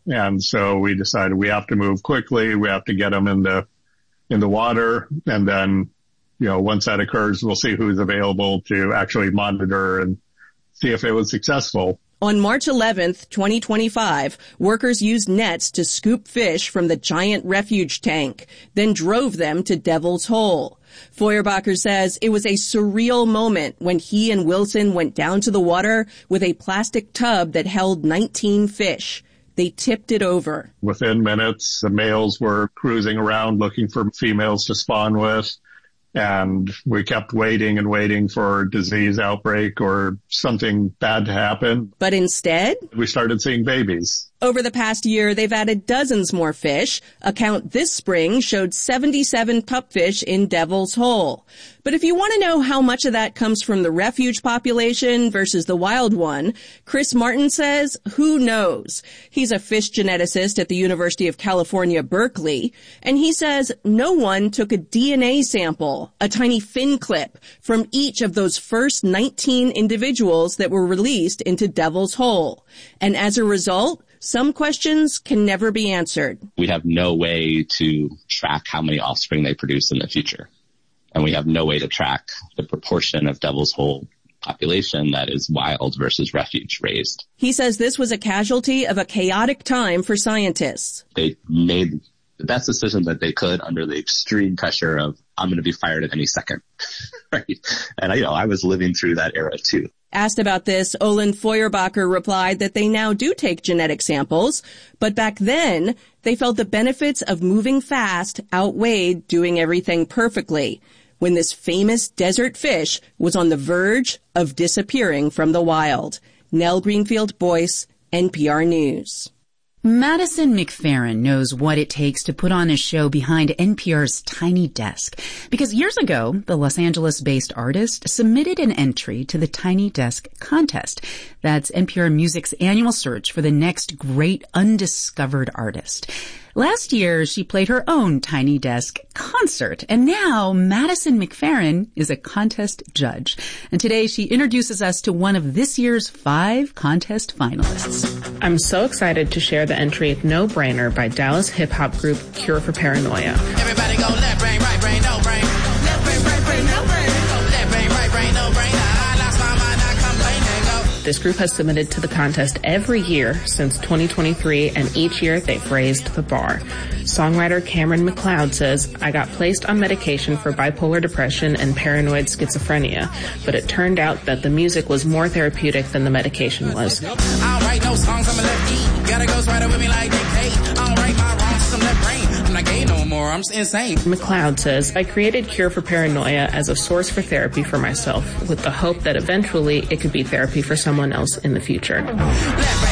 And so we decided we have to move quickly. We have to get them in the water. And then, once that occurs, we'll see who's available to actually monitor and see if it was successful. On March 11th, 2025, workers used nets to scoop fish from the giant refuge tank, then drove them to Devil's Hole. Feuerbacher says it was a surreal moment when he and Wilson went down to the water with a plastic tub that held 19 fish. They tipped it over. Within minutes, the males were cruising around looking for females to spawn with. And we kept waiting and waiting for a disease outbreak or something bad to happen. But instead, we started seeing babies. Over the past year, they've added dozens more fish. A count this spring showed 77 pupfish in Devil's Hole. But if you want to know how much of that comes from the refuge population versus the wild one, Chris Martin says, who knows? He's a fish geneticist at the University of California, Berkeley, and he says no one took a DNA sample, a tiny fin clip, from each of those first 19 individuals that were released into Devil's Hole. And as a result, some questions can never be answered. We have no way to track how many offspring they produce in the future. And we have no way to track the proportion of Devil's Hole population that is wild versus refuge raised. He says this was a casualty of a chaotic time for scientists. They made the best decision that they could under the extreme pressure of, I'm going to be fired at any second. Right? And I was living through that era too. Asked about this, Olin Feuerbacher replied that they now do take genetic samples, but back then, they felt the benefits of moving fast outweighed doing everything perfectly, when this famous desert fish was on the verge of disappearing from the wild. Nell Greenfield-Boyce, NPR News. Madison McFerrin knows what it takes to put on a show behind NPR's Tiny Desk. Because years ago, the Los Angeles-based artist submitted an entry to the Tiny Desk contest. That's NPR Music's annual search for the next great undiscovered artist. Last year, she played her own Tiny Desk concert, and now Madison McFerrin is a contest judge. And today, she introduces us to one of this year's 5 contest finalists. I'm so excited to share the entry No Brainer by Dallas hip-hop group Cure for Paranoia. Everybody go left brain, right brain, no brain. Left brain, right brain, no brain. Left brain, right brain, no brain. I lost my mind, I complain, go. This group has submitted to the contest every year since 2023, and each year they've raised the bar. Songwriter Cameron McLeod says, I got placed on medication for bipolar depression and paranoid schizophrenia, but it turned out that the music was more therapeutic than the medication was. I don't write no songs, I'm a left E. Got a ghost rider with me like Nick Cage. I don't write my wrongs, I'm left brain. I'm not gay no more, I'm insane. McLeod says, I created Cure for Paranoia as a source for therapy for myself, with the hope that eventually it could be therapy for someone else in the future.